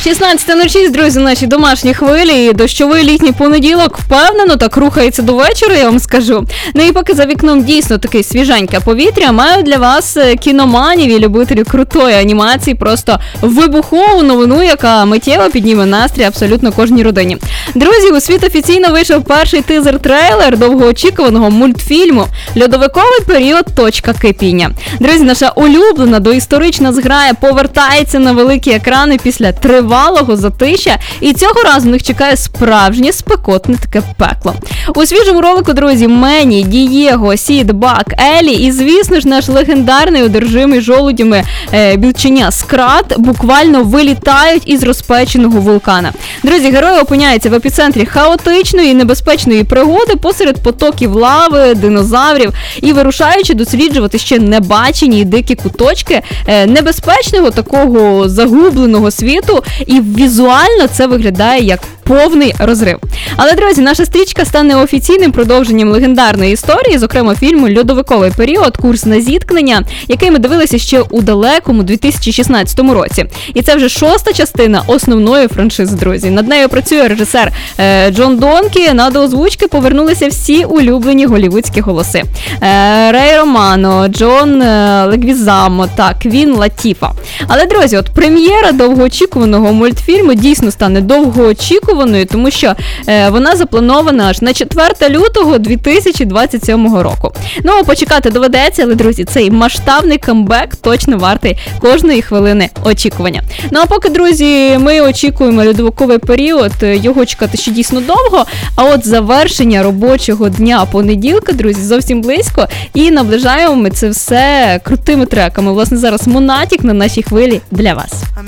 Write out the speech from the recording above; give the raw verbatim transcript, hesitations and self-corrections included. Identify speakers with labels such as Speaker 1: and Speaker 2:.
Speaker 1: шістнадцята нуль шість, друзі, наші домашні хвилі. Дощовий літній понеділок впевнено так рухається до вечора, я вам скажу. Ну і поки за вікном дійсно таке свіженьке повітря, маю для вас кіноманів і любителів крутої анімації просто вибухову новину, яка миттєво підніме настрій абсолютно кожній родині. Друзі, у світ офіційно вийшов перший тизер-трейлер довгоочікуваного мультфільму «Льодовиковий період. Точка кипіння». Друзі, наша улюблена доісторична зграя повертається на великі екрани після тривалого затища, і цього разу них чекає справжнє спекотне таке пекло. У свіжому ролику, друзі, Мені, Дієго, Сід, Бак, Елі і, звісно ж, наш легендарний одержимий жолудями е, білченя Скрат буквально вилітають із розпеченого вулкана. Друзі, герої опиняються в епіцентрі хаотичної і небезпечної пригоди посеред потоків лави, динозаврів і вирушаючи досліджувати ще небачені і дикі куточки е, небезпечного такого загубленого світу, і візуально це виглядає як повний розрив. Але, друзі, наша стрічка стане офіційним продовженням легендарної історії, зокрема фільму «Льодовиковий період. Курс на зіткнення», який ми дивилися ще у далекому дві тисячі шістнадцятому році. І це вже шоста частина основної франшизи, друзі. Над нею працює режисер е, Джон Донкі, на до озвучки повернулися всі улюблені голівудські голоси. Е, Рей Романо, Джон е, Легвізамо та Квін Латіфа. Але, друзі, от прем'єра довгоочікуваного мультфільму дійсно стане довгоочікуваною, тому що е, вона запланована аж на четверте лютого дві тисячі двадцять сьомого року. Ну, почекати доведеться, але, друзі, цей масштабний камбек точно вартий кожної хвилини очікування. Ну, а поки, друзі, ми очікуємо льодовиковий період, його чекати ще дійсно довго, а от завершення робочого дня понеділка, друзі, зовсім близько, і наближаємо ми це все крутими треками. Власне, зараз Монатік на нашій хвилі для вас.